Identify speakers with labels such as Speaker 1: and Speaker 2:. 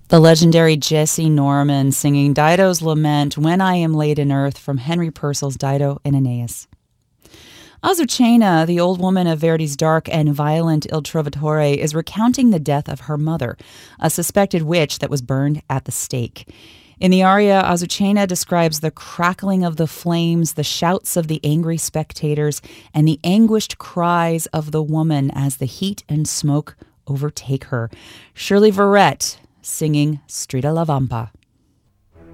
Speaker 1: The legendary Jesse Norman singing Dido's Lament, When I Am Laid in Earth, from Henry Purcell's Dido and Aeneas. Azucena, the old woman of Verdi's dark and violent Il Trovatore, is recounting the death of her mother, a suspected witch that was burned at the stake. In the aria, Azucena describes the crackling of the flames, the shouts of the angry spectators, and the anguished cries of the woman as the heat and smoke overtake her. Shirley Verrett singing Strida la Vampa.